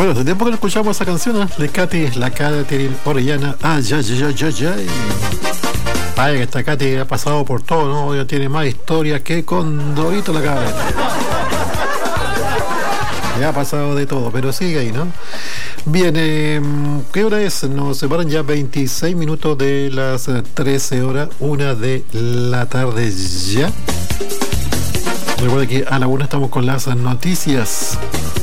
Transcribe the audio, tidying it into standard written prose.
Bueno, hace tiempo que no escuchamos esa canción, de Katy, la Katy Orellana. Ay. Vaya que esta Katy ha pasado por todo, ¿no? Ya tiene más historias que Condorito la cabeza. Ya ha pasado de todo, pero sigue ahí, ¿no? Bien, ¿qué hora es? Nos separan ya 26 minutos de las 13 horas, 1 de la tarde ya. Recuerda que a la 1 estamos con las noticias.